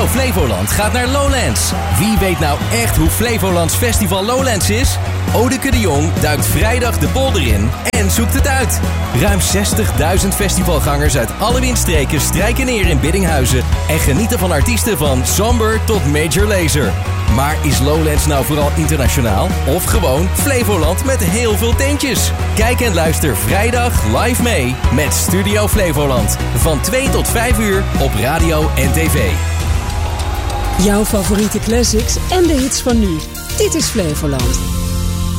Studio Flevoland gaat naar Lowlands. Wie weet nou echt hoe Flevolands Festival Lowlands is? Odeke de Jong duikt vrijdag de polder in en zoekt het uit. Ruim 60.000 festivalgangers uit alle windstreken strijken neer in Biddinghuizen en genieten van artiesten van Somber tot Major Lazer. Maar is Lowlands nou vooral internationaal of gewoon Flevoland met heel veel tentjes? Kijk en luister vrijdag live mee met Studio Flevoland. Van 2 tot 5 uur op radio en tv. Jouw favoriete classics en de hits van nu. Dit is Flevoland.